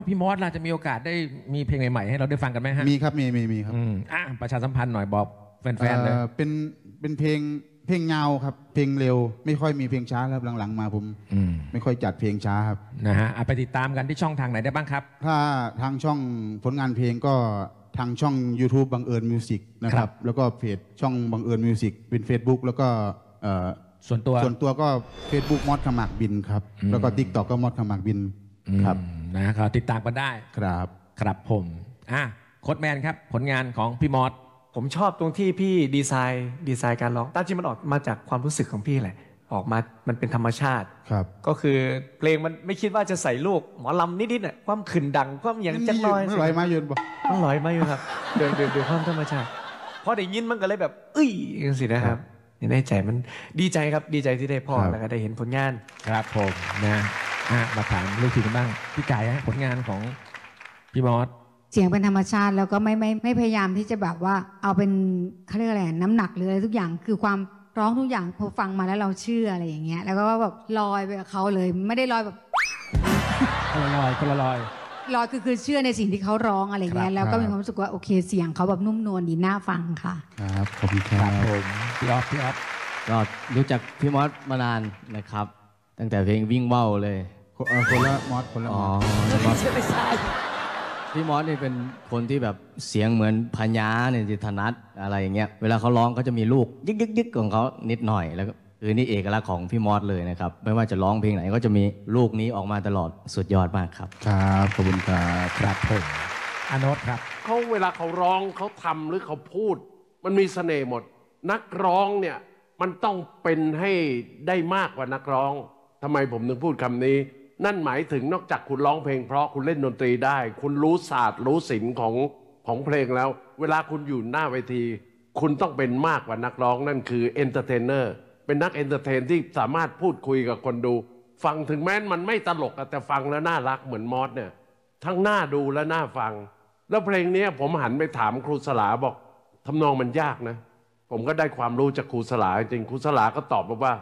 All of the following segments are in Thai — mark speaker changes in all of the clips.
Speaker 1: พี่มอสเราจะมีโอกาสได้มีเพลงใหม่ๆให้เราได้ฟังกันไหมฮะ
Speaker 2: มีครับมีครับ
Speaker 1: ประชาสัมพันธ์หน่อยบอกแฟนๆเลย
Speaker 2: เป็นเพลงเงาครับเพลงเร็วไม่ค่อยมีเพลงช้าครับหลังๆมาผมไม่ค่อยจัดเพลงช้าครับ
Speaker 1: นะฮะไปติดตามกันที่ช่องทางไหนได้บ้างครับ
Speaker 2: ถ้าทางช่องผลงานเพลงก็ทางช่อง YouTube บังเอิญมิวสิกนะครับแล้วก็เพจช่องบังเอิญมิวสิกเป็น Facebook แล้วก็
Speaker 1: ส่วนตัว
Speaker 2: ก็ Facebook มอสขมักบินครับแล้วก็ TikTok ก็มอสขมักบินครับ
Speaker 1: นะครับติดตามกันได้ครับผมโค้ดแมนครับผลงานของพี่มอส
Speaker 3: ผมชอบตรงที่พี่ดีไซน์การร้องตามจริงมันออกมาจากความรู้สึกของพี่แหละออกมามันเป็นธรรมชาติ
Speaker 2: ครับ
Speaker 3: ก็คือเพลงมันไม่คิดว่าจะใส่ลูกหมอลำนิดๆน่ะความขึ้นดังความอย่างจังลอย
Speaker 2: มันลอยมาอยู่บ่
Speaker 3: มันลอยมาอยู่ครับเดินความธรรมชาติพอได้ยินมันก็เลยแบบอย่างสินะครับในใจมันดีใจครับดีใจที่ได้พ่อแล้วก็ได้เห็นผลงาน
Speaker 1: ครับผมนะมาถามลูกทีกันบ้างพี่ไก่ผลงานของพี่มอส
Speaker 4: เสียงเป็นธรรมชาติแล้วก็ไม่พยายามที่จะแบบว่าเอาเป็นเขาเรียกอะไรน้ำหนักหรืออะไรทุกอย่างคือความร้องทุกอย่างพอฟังมาแล้วเราเชื่ออะไรอย่างเงี้ยแล้วก็แบบลอยไปกับเขาเลยไม่ได้ลอยแบบ
Speaker 1: คนละลอย
Speaker 4: คือเชื่อในสิ่งที่เขาร้องอะไรเงี้ยแล้วก็มีความรู้สึกว่าโอเคเสียงเขาแบบนุ่มนวลดีน่าฟังค่ะ
Speaker 2: ครับขอบคุณครับ
Speaker 1: ผมพี่อ๊อฟ
Speaker 5: ก็รู้จักพี่มอสมานานนะครับตั้งแต่เพลงวิ่งเบ้าเลย
Speaker 2: คนละมอส
Speaker 5: ไม่ใช่พี่มอสนี่เป็นคนที่แบบเสียงเหมือนพญาเนี่ยจิตนัดอะไรอย่างเงี้ยเวลาเขาร้องเขาจะมีลูกยึกของเขานิดหน่อยแล้วก็คือนี่เอกลักษณ์ของพี่มอสเลยนะครับไม่ว่าจะร้องเพลงไหนก็จะมีลูกนี้ออกมาตลอดสุดยอดมากครับ
Speaker 2: ครับขอบคุณ
Speaker 1: ครับผมโนตครับ
Speaker 6: เขาเวลาเขาร้องเขาทำหรือเขาพูดมันมีเสน่ห์หมดนักร้องเนี่ยมันต้องเป็นให้ได้มากกว่านักร้องทำไมผมถึงพูดคำนี้นั่นหมายถึงนอกจากคุณร้องเพลงเพราะคุณเล่นดนตรีได้คุณรู้ศาสตร์รู้ศิลป์ของเพลงแล้วเวลาคุณอยู่หน้าเวทีคุณต้องเป็นมากกว่านักร้องนั่นคือเอนเตอร์เทนเนอร์เป็นนักเอนเตอร์เทนที่สามารถพูดคุยกับคนดูฟังถึงแม้มันไม่ตลกแต่ฟังแล้วน่ารักเหมือนมอสเนี่ยทั้งน่าดูและน่าฟังแล้วเพลงนี้ผมหันไปถามครูสลาบอกทำนองมันยากนะผมก็ได้ความรู้จากครูสลาจริงครูสลาก็ตอบมาว่า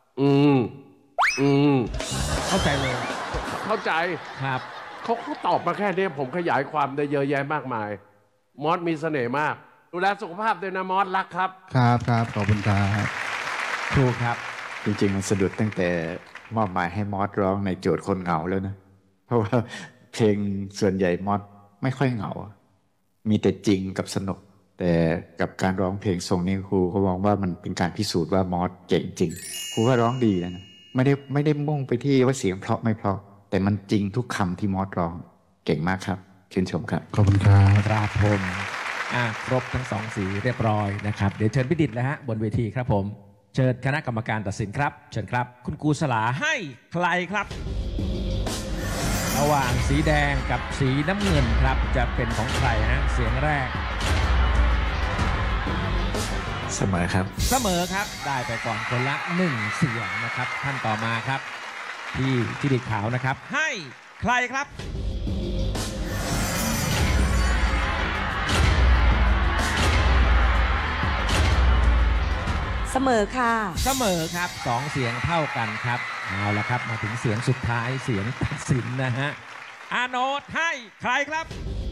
Speaker 1: เข้าใจเลย
Speaker 6: เข้าใจ
Speaker 1: ครับ
Speaker 6: เขาตอบมาแค่นี้ผมขยายความได้เยอะแยะมากมายมอสมีเสน่ห์มากดูแลสุขภาพด้วยนะมอสรักครับ
Speaker 2: ครับขอบคุณครับ
Speaker 1: ถูกครับ
Speaker 7: จริงๆมันสะดุดตั้งแต่มอบหมายให้มอสร้องในโจทย์คนเหงาแล้วนะเพราะว่าเพลงส่วนใหญ่มอสไม่ค่อยเหงามีแต่จริงกับสนุกแต่กับการร้องเพลงทรงนี้ครูเขามองว่ามันเป็นการพิสูจน์ว่ามอสเก่งจริงครูว่าร้องดีนะไม่ได้มุ่งไปที่ว่าเสียงเพราะไม่เพราะแต่มันจริงทุกคำที่มอสร้องเก่งมากครับชื่นชมครับ
Speaker 2: ขอบคุณครับ
Speaker 1: ครับผมครบทั้งสองสีเรียบร้อยนะครับเดี๋ยวเชิญพี่ดิษฐ์เลยฮะบนเวทีครับผมเชิญคณะกรรมการตัดสินครับเชิญครับคุณครูสลาให้ใครครับระหว่างสีแดงกับสีน้ำเงินครับจะเป็นของใครฮะเสียงแรก
Speaker 7: เสมอครับ
Speaker 1: ได้ไปก่อนคนละ1เสียงนะครับท่านต่อมาครับที่จิริตขาวนะครับให้ใครครับ
Speaker 8: เสมอ
Speaker 1: ครับ2เสียงเท่ากันครับเอาละครับมาถึงเสียงสุดท้ายเสียงตัดสินนะฮะโนตให้ใครครับ